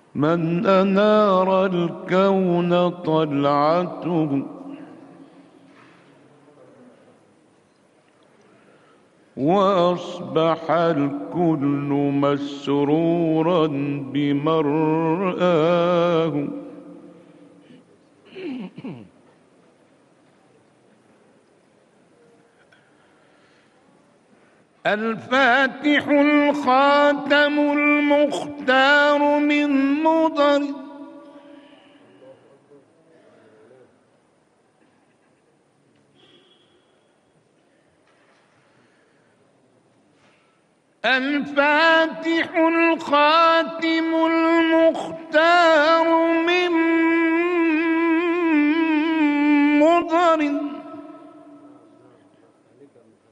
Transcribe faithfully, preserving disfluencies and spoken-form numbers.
من أنار الكون طلعته وأصبح الكل مسرورا بمرآه. الفاتح الخاتم المختار من مضر الفاتح الخاتم المختار من مضر